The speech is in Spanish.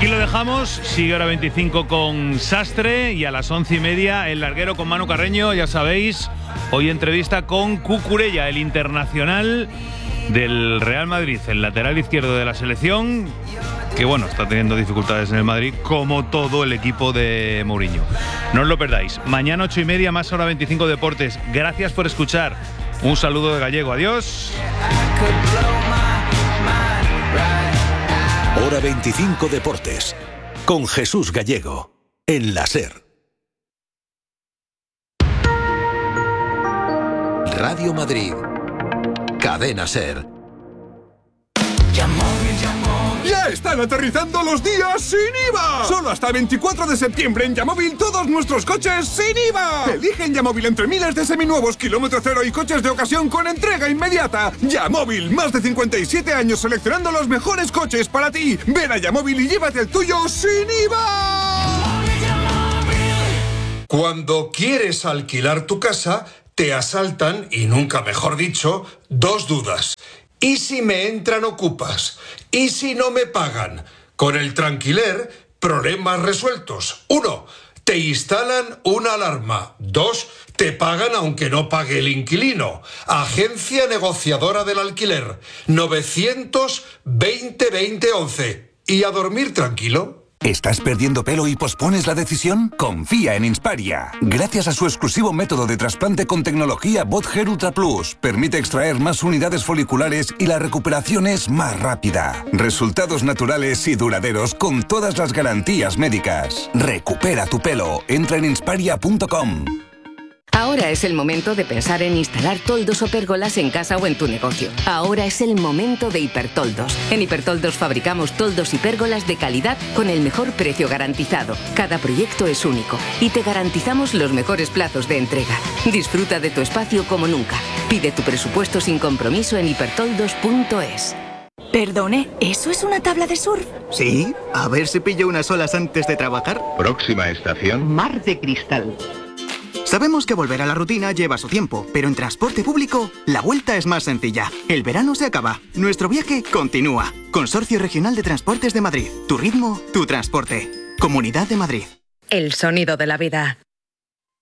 Aquí lo dejamos, sigue hora 25 con Sastre y a las 11:30 el larguero con Manu Carreño, ya sabéis, hoy entrevista con Cucurella, el internacional del Real Madrid, el lateral izquierdo de la selección, que bueno, está teniendo dificultades en el Madrid, como todo el equipo de Mourinho. No os lo perdáis, mañana 8:30, más hora 25 Deportes. Gracias por escuchar, un saludo de Gallego, adiós. Hora 25 Deportes, con Jesús Gallego, en la SER. Radio Madrid, Cadena SER. ¡Ya están aterrizando los días sin IVA! Solo hasta el 24 de septiembre en Yamóvil todos nuestros coches sin IVA. Elige en Yamóvil entre miles de seminuevos, kilómetro cero y coches de ocasión con entrega inmediata. Yamóvil, más de 57 años seleccionando los mejores coches para ti. Ven a Yamóvil y llévate el tuyo sin IVA. Cuando quieres alquilar tu casa, te asaltan, y nunca mejor dicho, dos dudas. ¿Y si me entran ocupas? ¿Y si no me pagan? Con el Tranquiler, problemas resueltos. 1. Te instalan una alarma. 2. Te pagan aunque no pague el inquilino. Agencia negociadora del alquiler. 900-20-20-11. ¿Y a dormir tranquilo? ¿Estás perdiendo pelo y pospones la decisión? Confía en Insparia. Gracias a su exclusivo método de trasplante con tecnología Bot Hair Ultra Plus, permite extraer más unidades foliculares y la recuperación es más rápida. Resultados naturales y duraderos con todas las garantías médicas. Recupera tu pelo. Entra en insparia.com. Ahora es el momento de pensar en instalar toldos o pérgolas en casa o en tu negocio. Ahora es el momento de Hipertoldos. En Hipertoldos fabricamos toldos y pérgolas de calidad con el mejor precio garantizado. Cada proyecto es único y te garantizamos los mejores plazos de entrega. Disfruta de tu espacio como nunca. Pide tu presupuesto sin compromiso en hipertoldos.es. Perdone, ¿eso es una tabla de surf? Sí, a ver si pillo unas olas antes de trabajar. Próxima estación, Mar de Cristal. Sabemos que volver a la rutina lleva su tiempo, pero en transporte público la vuelta es más sencilla. El verano se acaba, nuestro viaje continúa. Consorcio Regional de Transportes de Madrid. Tu ritmo, tu transporte. Comunidad de Madrid. El sonido de la vida.